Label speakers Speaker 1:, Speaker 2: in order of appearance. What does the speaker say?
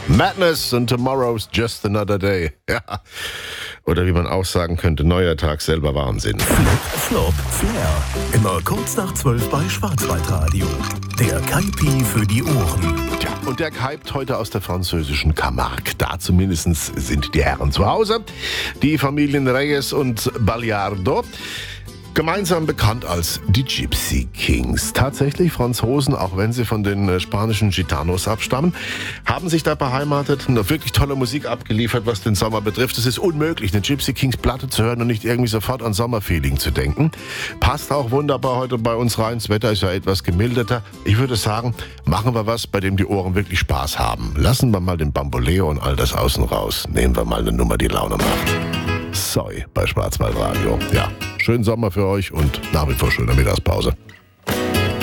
Speaker 1: Madness and tomorrow's just another day. Ja. Oder wie man auch sagen könnte, neuer Tag, selber Wahnsinn.
Speaker 2: Flop, Flair. Immer kurz nach 12 bei Schwarzwaldradio. Der Kaipi für die Ohren.
Speaker 1: Tja, und der hypt heute aus der französischen Camargue. Da zumindest sind die Herren zu Hause. Die Familien Reyes und Ballardo. Gemeinsam bekannt als die Gypsy Kings. Tatsächlich Franzosen, auch wenn sie von den spanischen Gitanos abstammen, haben sich da beheimatet und wirklich tolle Musik abgeliefert, was den Sommer betrifft. Es ist unmöglich, eine Gypsy Kings Platte zu hören und nicht irgendwie sofort an Sommerfeeling zu denken. Passt auch wunderbar heute bei uns rein. Das Wetter ist ja etwas gemilderter. Ich würde sagen, machen wir was, bei dem die Ohren wirklich Spaß haben. Lassen wir mal den Bamboleo und all das außen raus. Nehmen wir mal eine Nummer, die Laune macht. Soy bei Schwarzwaldradio. Ja, schönen Sommer für euch und nach wie vor schöne Mittagspause.